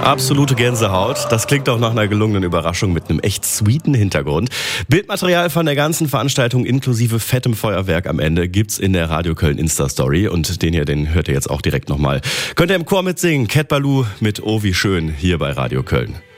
Absolute Gänsehaut. Das klingt doch nach einer gelungenen Überraschung mit einem echt sweeten Hintergrund. Bildmaterial von der ganzen Veranstaltung inklusive fettem Feuerwerk am Ende gibt's in der Radio Köln Insta-Story. Und den hört ihr jetzt auch direkt nochmal. Könnt ihr im Chor mitsingen. Cat Ballou mit Oh wie schön hier bei Radio Köln.